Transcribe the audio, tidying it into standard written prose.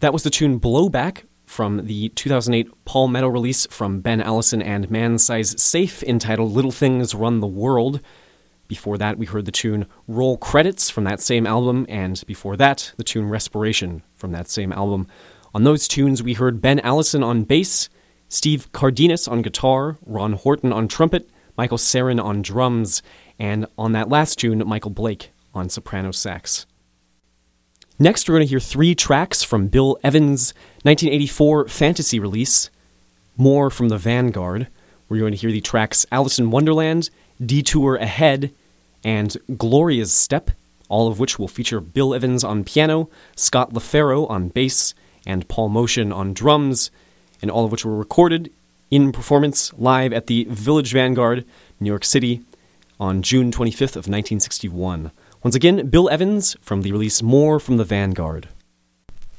That was the tune Blowback from the 2008 Palmetto release from Ben Allison and Man Size Safe entitled Little Things Run the World. Before that, we heard the tune Roll Credits from that same album, and before that, the tune Respiration from that same album. On those tunes, we heard Ben Allison on bass, Steve Cardenas on guitar, Ron Horton on trumpet, Michael Sarin on drums, and on that last tune, Michael Blake on soprano sax. Next, we're going to hear 3 tracks from Bill Evans' 1984 fantasy release, More from the Vanguard. We're going to hear the tracks Alice in Wonderland, Detour Ahead, and Gloria's Step, all of which will feature Bill Evans on piano, Scott LaFaro on bass, and Paul Motion on drums, and all of which were recorded in performance live at the Village Vanguard, New York City, on June 25th of 1961. Once again, Bill Evans from the release More from the Vanguard.